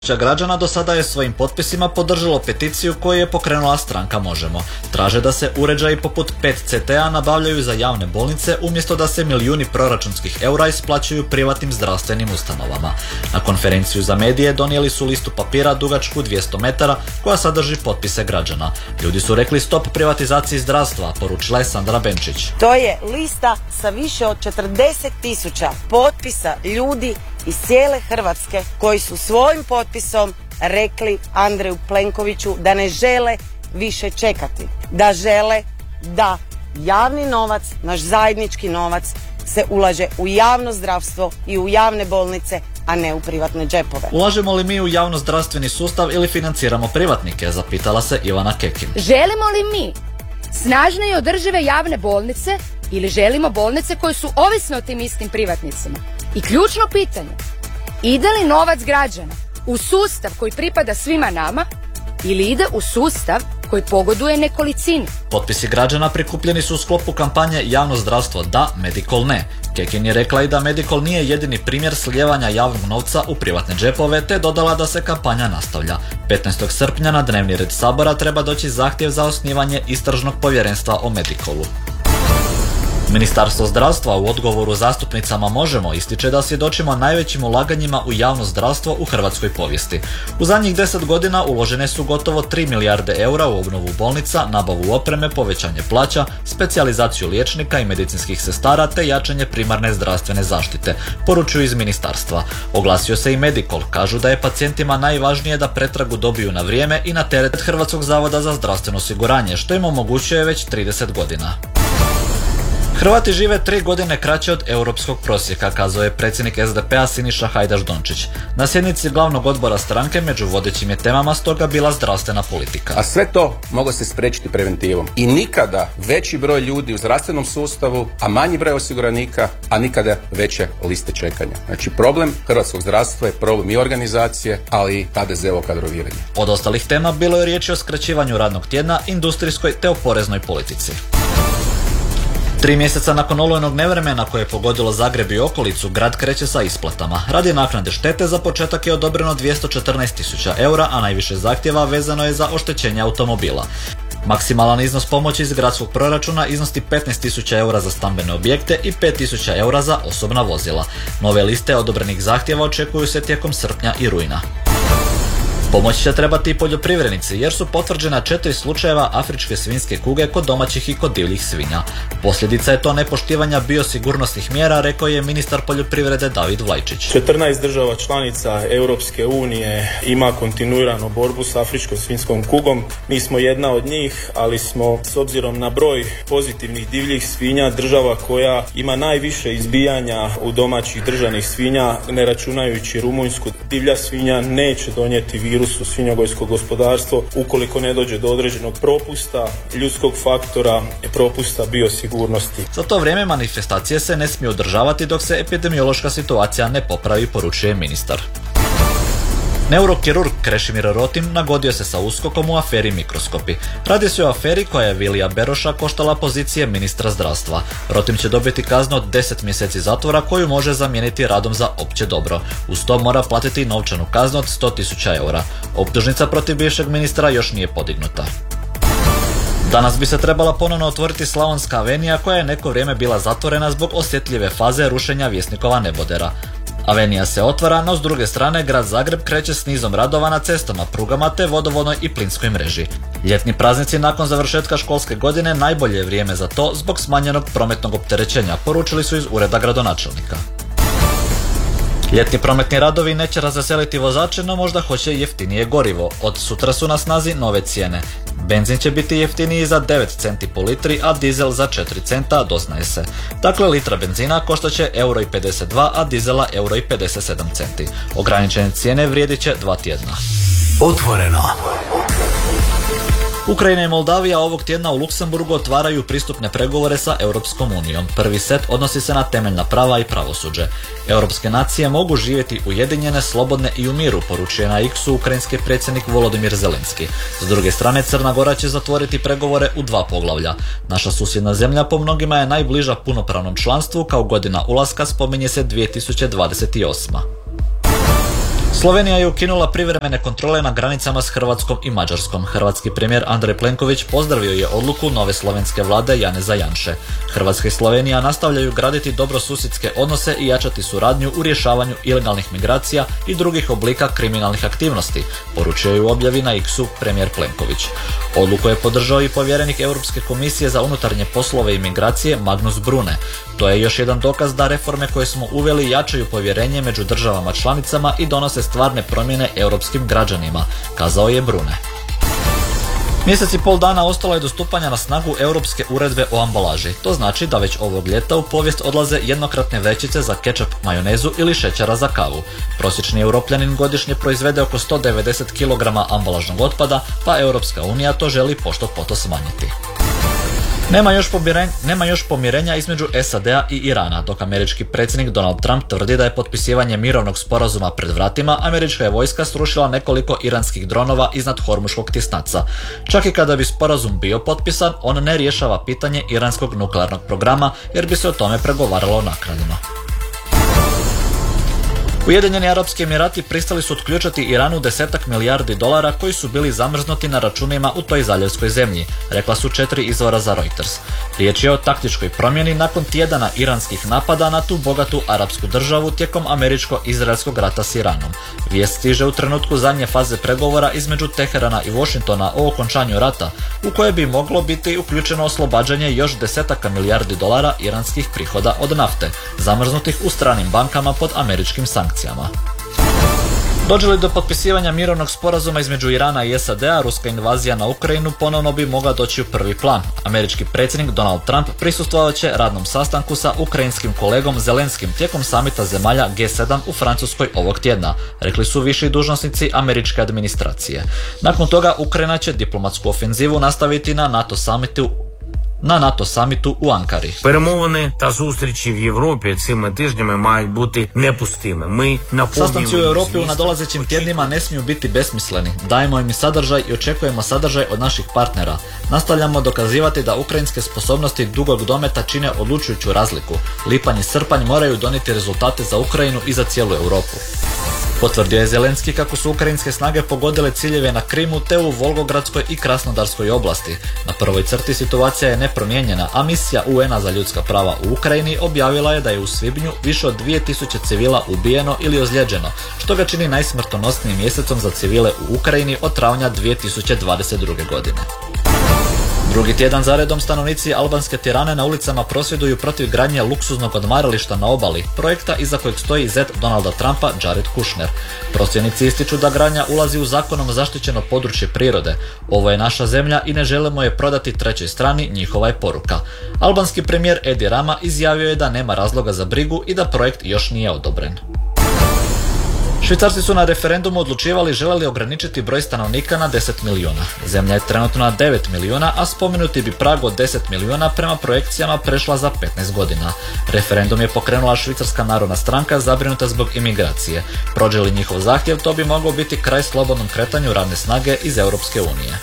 Građana do sada je svojim potpisima podržalo peticiju koju je pokrenula stranka Možemo. Traže da se uređaji poput 5 CT-a nabavljaju za javne bolnice umjesto da se milijuni proračunskih eura isplaćuju privatnim zdravstvenim ustanovama. Na konferenciju za medije donijeli su listu papira dugačku 200 metara koja sadrži potpise građana. Ljudi su rekli stop privatizaciji zdravstva, poručila je Sandra Benčić. To je lista sa više od 40.000 potpisa ljudi iz cijele Hrvatske koji su svojim potpisom rekli Andreju Plenkoviću da ne žele više čekati, da žele da javni novac, naš zajednički novac, se ulaže u javno zdravstvo i u javne bolnice, a ne u privatne džepove. Ulažemo li mi u javno zdravstveni sustav ili financiramo privatnike, zapitala se Ivana Kekin. Želimo li mi snažne i održive javne bolnice ili želimo bolnice koje su ovisne o tim istim privatnicima? I ključno pitanje, ide li novac građana u sustav koji pripada svima nama ili ide u sustav koji pogoduje nekolicini? Potpisi građana prikupljeni su u sklopu kampanje Javno zdravstvo da, Medikol ne. Kekin je rekla i da Medikol nije jedini primjer slijevanja javnog novca u privatne džepove, te dodala da se kampanja nastavlja. 15. srpnja na dnevni red Sabora treba doći zahtjev za osnivanje istražnog povjerenstva o Medikolu. Ministarstvo zdravstva u odgovoru zastupnicama Možemo ističe da svjedočimo najvećim ulaganjima u javno zdravstvo u hrvatskoj povijesti. U zadnjih 10 godina uložene su gotovo 3 milijarde eura u obnovu bolnica, nabavu opreme, povećanje plaća, specijalizaciju liječnika i medicinskih sestara te jačanje primarne zdravstvene zaštite, poručuju iz ministarstva. Oglasio se i Medikol, kažu da je pacijentima najvažnije da pretragu dobiju na vrijeme i na teret Hrvatskog zavoda za zdravstveno osiguranje, što im omogućuje već 30 godina. Hrvati žive 3 godine kraće od europskog prosjeka, kazao je predsjednik SDP-a Siniša Hajdaš Dončić. Na sjednici glavnog odbora stranke među vodećim je temama stoga bila zdravstvena politika. A sve to moglo se spriječiti preventivom. I nikada veći broj ljudi u zdravstvenom sustavu, a manji broj osiguranika, a nikada veće liste čekanja. Znači problem hrvatskog zdravstva je problem i organizacije, ali i HDZ-ovo kadroviranje. Od ostalih tema bilo je riječi o skraćivanju radnog tjedna, industrijskoj te o poreznoj politici. 3 mjeseca nakon olujnog nevremena koje je pogodilo Zagreb i okolicu, grad kreće sa isplatama. Radi naknade štete za početak je odobreno 214.000 eura, a najviše zahtjeva vezano je za oštećenje automobila. Maksimalan iznos pomoći iz gradskog proračuna iznosi 15.000 eura za stambene objekte i 5.000 eura za osobna vozila. Nove liste odobrenih zahtjeva očekuju se tijekom srpnja i rujna. Pomoć će trebati i poljoprivrednici jer su potvrđena 4 slučajeva afričke svinjske kuge kod domaćih i kod divljih svinja. Posljedica je to nepoštivanja biosigurnosnih mjera, rekao je ministar poljoprivrede David Vlajčić. 14 država članica Europske unije ima kontinuirano borbu s afričkom svinjskom kugom. Mi smo jedna od njih, ali smo s obzirom na broj pozitivnih divljih svinja država koja ima najviše izbijanja u domaćih državnih svinja, ne računajući Rumunjsku. Divlja svinja neće donijeti virus u svinjogojsko gospodarstvo ukoliko ne dođe do određenog propusta, ljudskog faktora i propusta biosigurnosti. Za to vrijeme manifestacije se ne smiju održavati dok se epidemiološka situacija ne popravi, poručuje ministar. Neurokirurg Krešimir Rotim nagodio se sa USKOK-om u aferi Mikroskopi. Radi se o aferi koja je Vilija Beroša koštala pozicije ministra zdravstva. Rotim će dobiti kaznu od 10 mjeseci zatvora koju može zamijeniti radom za opće dobro. Uz to mora platiti novčanu kaznu od 100.000 eura. Optužnica protiv bivšeg ministra još nije podignuta. Danas bi se trebala ponovno otvoriti Slavonska avenija koja je neko vrijeme bila zatvorena zbog osjetljive faze rušenja Vjesnikova nebodera. Avenija se otvara, no s druge strane grad Zagreb kreće s nizom radova na cestama, prugama te vodovodnoj i plinskoj mreži. Ljetni praznici nakon završetka školske godine najbolje je vrijeme za to zbog smanjenog prometnog opterećenja, poručili su iz ureda gradonačelnika. Ljetni prometni radovi neće razveseliti vozače, no možda hoće jeftinije gorivo. Od sutra su na snazi nove cijene. Benzin će biti jeftiniji za 9 centi po litri, a dizel za 4 centa, doznaje se. Dakle, litra benzina koštaće €1,52, a dizela €1,57. Ograničene cijene vrijedit će 2 tjedna. Otvoreno. Ukrajina i Moldavija ovog tjedna u Luksemburgu otvaraju pristupne pregovore sa Europskom unijom. Prvi set odnosi se na temeljna prava i pravosuđe. Europske nacije mogu živjeti ujedinjene, slobodne i u miru, poručuje na X-u ukrajinski predsjednik Volodimir Zelenski. S druge strane, Crna Gora će zatvoriti pregovore u 2 poglavlja. Naša susjedna zemlja po mnogima je najbliža punopravnom članstvu, kao godina ulaska spominje se 2028. Slovenija je ukinula privremene kontrole na granicama s Hrvatskom i Mađarskom. Hrvatski premijer Andrej Plenković pozdravio je odluku nove slovenske vlade Janeza Janše. Hrvatska i Slovenija nastavljaju graditi dobrosusjedske odnose i jačati suradnju u rješavanju ilegalnih migracija i drugih oblika kriminalnih aktivnosti, poručio je u objavi na X-u premijer Plenković. Odluku je podržao i povjerenik Europske komisije za unutarnje poslove i migracije Magnus Brune. To je još jedan dokaz da reforme koje smo uveli jačaju povjerenje među državama članicama i donose stvarne promjene europskim građanima, kazao je Brune. Mjesec i pol dana ostalo je do stupanja na snagu europske uredbe o ambalaži. To znači da već ovog ljeta u povijest odlaze jednokratne vrećice za kečap, majonezu ili šećera za kavu. Prosječni Europljanin godišnje proizvede oko 190 kg ambalažnog otpada, pa Europska unija to želi pošto poto smanjiti. Nema još pomirenja između SAD-a i Irana. Dok američki predsjednik Donald Trump tvrdi da je potpisivanje mirovnog sporazuma pred vratima, američka je vojska srušila nekoliko iranskih dronova iznad Hormuškog tisnaca. Čak i kada bi sporazum bio potpisan, on ne rješava pitanje iranskog nuklearnog programa jer bi se o tome pregovaralo naknadno. Ujedinjeni Arapski Emirati pristali su otključati Iranu $10 milijardi koji su bili zamrznuti na računima u toj zaljevskoj zemlji, rekla su 4 izvora za Reuters. Riječ je o taktičkoj promjeni nakon tjedana iranskih napada na tu bogatu arapsku državu tijekom američko-izraelskog rata s Iranom. Vijest stiže u trenutku zadnje faze pregovora između Teherana i Washingtona o okončanju rata, u koje bi moglo biti uključeno oslobađanje još $10 milijardi iranskih prihoda od nafte, zamrznutih u stranim bankama pod američkim sankcijama. Dođe li do potpisivanja mirovnog sporazuma između Irana i SAD-a, ruska invazija na Ukrajinu ponovno bi mogla doći u prvi plan. Američki predsjednik Donald Trump prisustvovat će radnom sastanku sa ukrajinskim kolegom Zelenskim tijekom samita zemalja G7 u Francuskoj ovog tjedna, rekli su viši dužnosnici američke administracije. Nakon toga Ukrajina će diplomatsku ofenzivu nastaviti na NATO samitu u Ankari. Перемовини та зустрічі в Європі цими тижнями мають бути непустими. Ми Sastanci u Europi u nadolazećim tjednima ne smiju biti besmisleni. Dajemo im sadržaj i očekujemo sadržaj od naših partnera. Nastavljamo dokazivati da ukrajinske sposobnosti dugog dometa čine odlučujuću razliku. Lipanj i srpanj moraju donijeti rezultate za Ukrajinu i za cijelu Europu. Potvrdio je Zelenski kako su ukrajinske snage pogodile ciljeve na Krimu te u Volgogradskoj i Krasnodarskoj oblasti. Na prvoj crti situacija je nepromijenjena, a misija UN-a za ljudska prava u Ukrajini objavila je da je u svibnju više od 2000 civila ubijeno ili ozlijeđeno, što ga čini najsmrtonosnijim mjesecom za civile u Ukrajini od travnja 2022. godine. Drugi tjedan zaredom stanovnici albanske Tirane na ulicama prosvjeduju protiv gradnje luksuznog odmarališta na obali, projekta iza kojeg stoji zet Donalda Trumpa, Jared Kushner. Prosvjednici ističu da gradnja ulazi u zakonom zaštićeno područje prirode. Ovo je naša zemlja i ne želimo je prodati trećoj strani, njihova je poruka. Albanski premijer Edi Rama izjavio je da nema razloga za brigu i da projekt još nije odobren. Švicarci su na referendumu odlučivali žele li ograničiti broj stanovnika na 10 milijuna. Zemlja je trenutno na 9 milijuna, a spomenuti bi prag od 10 milijuna prema projekcijama prešla za 15 godina. Referendum je pokrenula Švicarska narodna stranka zabrinuta zbog imigracije. Prođe li njihov zahtjev, to bi moglo biti kraj slobodnom kretanju radne snage iz Europske unije.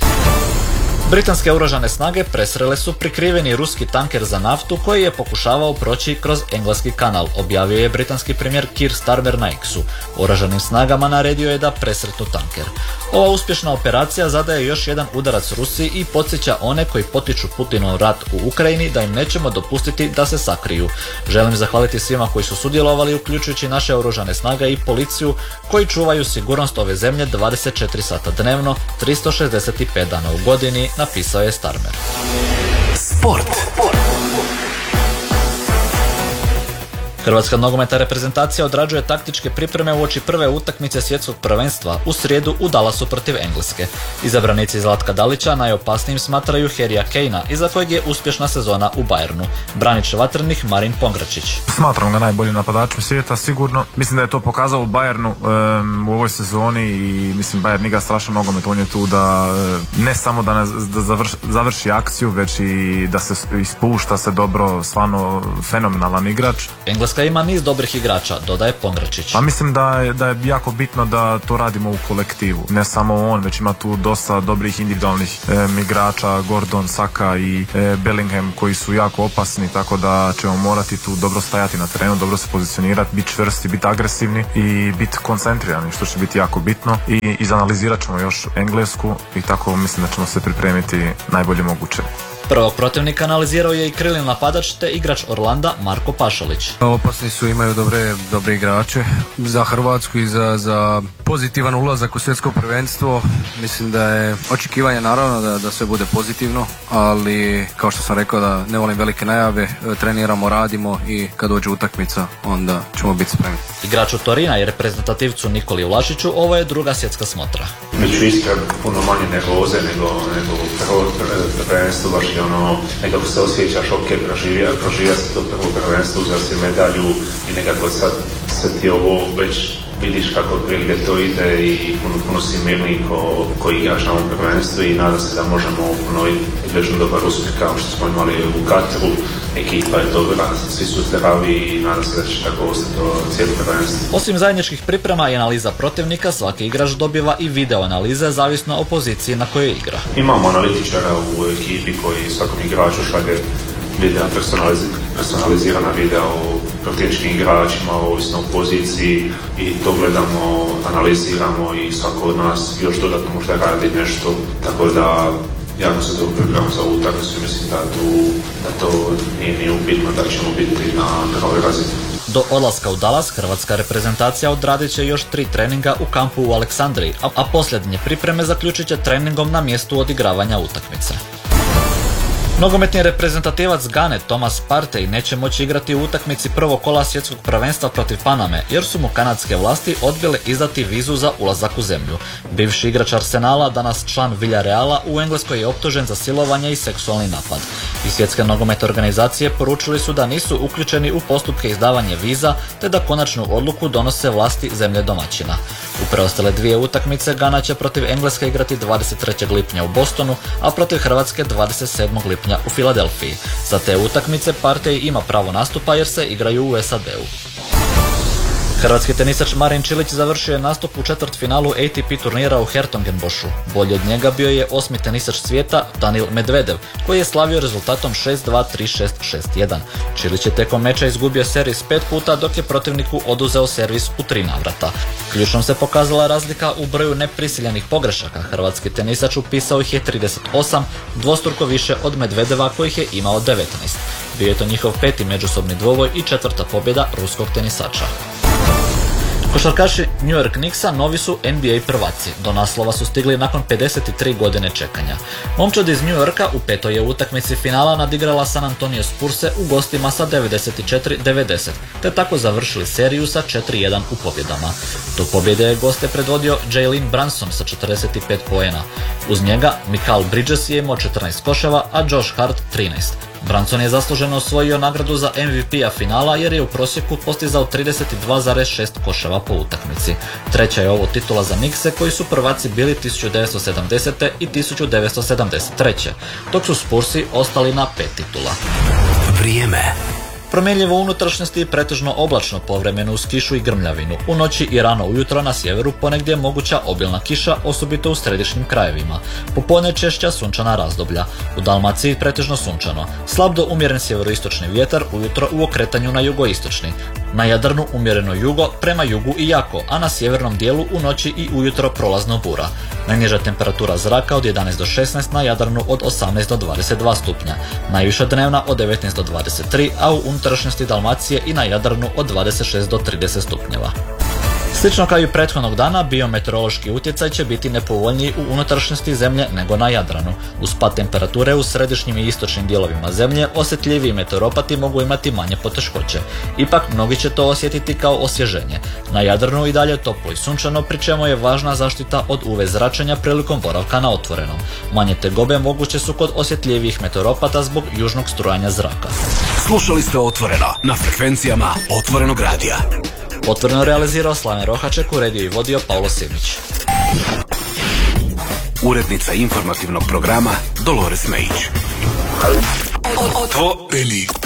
Britanske oružane snage presrele su prikriveni ruski tanker za naftu koji je pokušavao proći kroz Engleski kanal, objavio je britanski premijer Keir Starmer na X-u. Oružanim snagama naredio je da presretnu tanker. Ova uspješna operacija zadaje još jedan udarac Rusiji i podsjeća one koji potiču Putinov rat u Ukrajini da im nećemo dopustiti da se sakriju. Želim zahvaliti svima koji su sudjelovali, uključujući naše oružane snage i policiju, koji čuvaju sigurnost ove zemlje 24 sata dnevno, 365 dana u godini, napisao je Starmer. Sport. Hrvatska nogometna reprezentacija odrađuje taktičke pripreme uoči prve utakmice svjetskog prvenstva u srijedu u Dallasu protiv Engleske. Izabranici Zlatka Dalića najopasnijim smatraju Harrya Kanea, iza kojeg je uspješna sezona u Bayernu. Branič vatrenih Marin Pongračić. Smatram ga najboljim napadačem svijeta, sigurno. Mislim da je to pokazao u Bayernu u ovoj sezoni i mislim Bayern igra strašno nogomet. On je tu da ne samo da završi akciju, već i da se ispušta se dobro, stvarno fenomenalan igrač. Engleska Hrvatska ima niz dobrih igrača, dodaje Pongračić. Pa mislim da je jako bitno da to radimo u kolektivu. Ne samo on, već ima tu dosta dobrih individualnih igrača, Gordon, Saka i Bellingham koji su jako opasni, tako da ćemo morati tu dobro stajati na terenu, dobro se pozicionirati, biti čvrsti, biti agresivni i biti koncentrirani, što će biti jako bitno. I izanalizirat ćemo još Englesku i tako mislim da ćemo se pripremiti najbolje moguće. Prvog protivnika analizirao je i krilni napadač te igrač Orlanda Marko Pašalić. Opasni su, imaju dobre igrače za Hrvatsku i za pozitivan ulazak u svjetsko prvenstvo. Mislim da je očekivanje naravno da sve bude pozitivno, ali kao što sam rekao da ne volim velike najave, treniramo, radimo i kad dođe utakmica onda ćemo biti spremni. Igraču Torina i reprezentativcu Nikoli Vlašiću ovo je druga svjetska smotra. Među Istra puno manje nervoze nego prvo prvenstvo, baš je nekako se osjećaš proživja se to prvo prvenstvo, uzeo si medalju i nekako sad ti ovo već vidiš kako gdje to ide i puno si mirniji ko igraš na ovom prvenstvu i nadam se da možemo ponoviti već dobar uspjeh kao što smo imali u Katru. Ekipa je dobra, svi su zdravi i nadam se da će tako ostati cijelo prvenstvo. Osim zajedničkih priprema i analiza protivnika, svaki igrač dobiva i video analize zavisno o poziciji na kojoj igra. Imamo analitičara u ekipi koji svakom igraču šalje videa, personalizirana videa o protivničkim igračima, ovisno o poziciji i to gledamo, analiziramo i svako od nas još dodatno možda radi nešto, tako da jako se to pripremamo za ovu utakmicu i mislim da to nije upitno da ćemo biti na prvoj razini. Do odlaska u Dallas hrvatska reprezentacija odradit će još 3 treninga u kampu u Aleksandriji, a posljednje pripreme zaključit će treningom na mjestu odigravanja utakmice. Nogometni reprezentativac Gane Thomas Partey neće moći igrati u utakmici prvog kola svjetskog prvenstva protiv Paname jer su mu kanadske vlasti odbile izdati vizu za ulazak u zemlju. Bivši igrač Arsenala, danas član Villareala, u Engleskoj je optužen za silovanje i seksualni napad. I svjetske nogometne organizacije poručili su da nisu uključeni u postupke izdavanja viza te da konačnu odluku donose vlasti zemlje domaćina. U preostale 2 utakmice Gana će protiv Engleske igrati 23. lipnja u Bostonu, a protiv Hrvatske 27. lipnja u Filadelfiji. Za te utakmice Partey ima pravo nastupa jer se igraju u SAD-u. Hrvatski tenisač Marin Čilić završio je nastup u četvrtfinalu ATP turnira u Hertogenboschu. Bolji od njega bio je 8. tenisač svijeta Danil Medvedev, koji je slavio rezultatom 6-2, 3-6, 6-1. Čilić je tijekom meča izgubio servis 5 puta, dok je protivniku oduzeo servis u 3 navrata. Ključnom se pokazala razlika u broju neprisiljenih pogrešaka. Hrvatski tenisač upisao ih je 38, dvostruko više od Medvedeva kojih je imao 19. Bio je to njihov 5. međusobni dvoboj i 4. pobjeda ruskog tenisača. Košarkaši New York Knicksa novi su NBA prvaci. Do naslova su stigli nakon 53 godine čekanja. Momčad iz New Yorka u 5. je utakmici finala nadigrala San Antonio Spurse u gostima sa 94-90, te tako završili seriju sa 4-1 u pobjedama. Do pobjede je goste predvodio Jalen Brunson sa 45 poena. Uz njega Mikal Bridges je imao 14 koševa, a Josh Hart 13. Brunson je zasluženo osvojio nagradu za MVP-a finala jer je u prosjeku postizao 32,6 koševa po utakmici. Treća je ovo titula za Knickse koji su prvaci bili 1970. i 1973. dok su Spursi ostali na 5 titula. Vrijeme. Promjenljivo unutrašnjosti i pretežno oblačno, povremeno uz kišu i grmljavinu. U noći i rano ujutro na sjeveru ponegdje je moguća obilna kiša, osobito u središnjim krajevima. Popodne češća sunčana razdoblja. U Dalmaciji pretežno sunčano. Slab do umjeren sjeveroistočni vjetar, ujutro u okretanju na jugoistočni. Na Jadranu umjereno jugo, prema jugu i jako, a na sjevernom dijelu u noći i ujutro prolazno bura. Najniža temperatura zraka od 11 do 16, na Jadranu od 18 do 22 stupnja. Najviša dnevna od 19 do 23, a u unutrašnjosti Dalmacije i na Jadranu od 26 do 30 stupnjeva. Slično kao i prethodnog dana, biometeorološki utjecaj će biti nepovoljniji u unutrašnjosti zemlje nego na Jadranu. Uz pad temperature u središnjim i istočnim dijelovima zemlje, osjetljiviji meteoropati mogu imati manje poteškoće. Ipak, mnogi će to osjetiti kao osvježenje. Na Jadranu i dalje toplo i sunčano, pri čemu je važna zaštita od UV zračenja prilikom boravka na otvorenom. Manje tegobe moguće su kod osjetljivijih meteoropata zbog južnog strujanja zraka. Slušali ste Otvoreno na frekvencijama Otvorenog radija. Otvoreno realizirao Slaven Rohaček, uredio i vodio Paulo Simić. Urednica informativnog programa Dolores Mejić. Otvoreni.